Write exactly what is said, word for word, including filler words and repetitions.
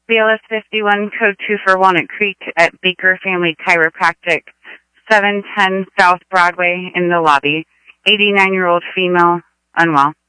B L S fifty-one, code two for Walnut Creek at Baker Family Chiropractic, seven ten South Broadway in the lobby. eighty-nine-year-old female, unwell.